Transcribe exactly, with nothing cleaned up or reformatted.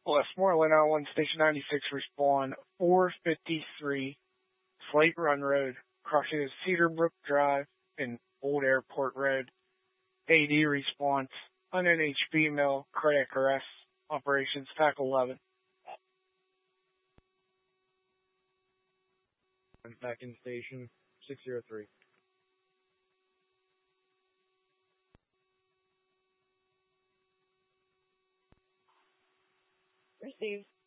Westmoreland, I one Station ninety-six, respond four fifty-three Slate Run Road, crossing of Cedar Brook Drive and Old Airport Road. A D response, unengaged female, cardiac arrest, operations T A C eleven. I'm back in station six zero three. Received.